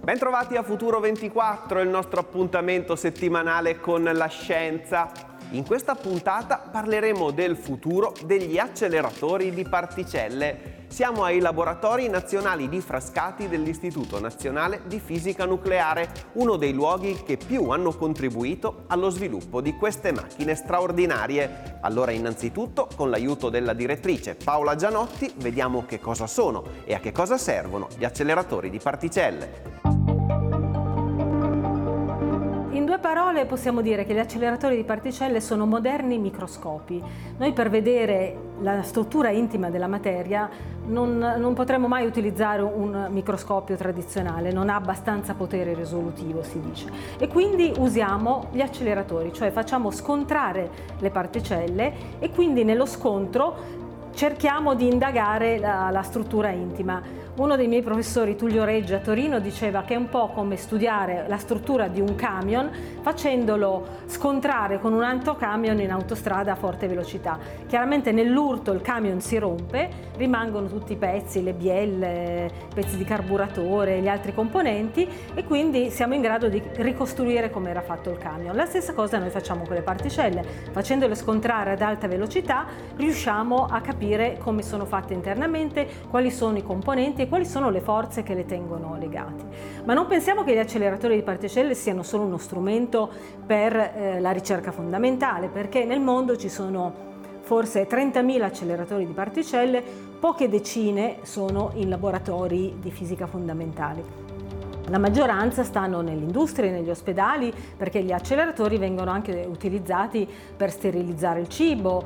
Bentrovati a Futuro 24, il nostro appuntamento settimanale con la scienza. In questa puntata parleremo del futuro degli acceleratori di particelle. Siamo ai laboratori nazionali di Frascati dell'Istituto Nazionale di Fisica Nucleare, uno dei luoghi che più hanno contribuito allo sviluppo di queste macchine straordinarie. Allora, innanzitutto, con l'aiuto della direttrice Paola Gianotti, vediamo che cosa sono e a che cosa servono gli acceleratori di particelle. In due parole possiamo dire che gli acceleratori di particelle sono moderni microscopi. Noi per vedere la struttura intima della materia non potremo mai utilizzare un microscopio tradizionale, non ha abbastanza potere risolutivo, si dice. E quindi usiamo gli acceleratori, cioè facciamo scontrare le particelle e quindi nello scontro cerchiamo di indagare la struttura intima. Uno dei miei professori, Tullio Reggi a Torino, diceva che è un po' come studiare la struttura di un camion facendolo scontrare con un altro camion in autostrada a forte velocità. Chiaramente nell'urto il camion si rompe, rimangono tutti i pezzi, le bielle, pezzi di carburatore, gli altri componenti, e quindi siamo in grado di ricostruire come era fatto il camion. La stessa cosa noi facciamo con le particelle, facendole scontrare ad alta velocità riusciamo a capire come sono fatte internamente, quali sono i componenti e quali sono le forze che le tengono legate. Ma non pensiamo che gli acceleratori di particelle siano solo uno strumento per la ricerca fondamentale, perché nel mondo ci sono forse 30.000 acceleratori di particelle, poche decine sono in laboratori di fisica fondamentale. La maggioranza stanno nell'industria e negli ospedali, perché gli acceleratori vengono anche utilizzati per sterilizzare il cibo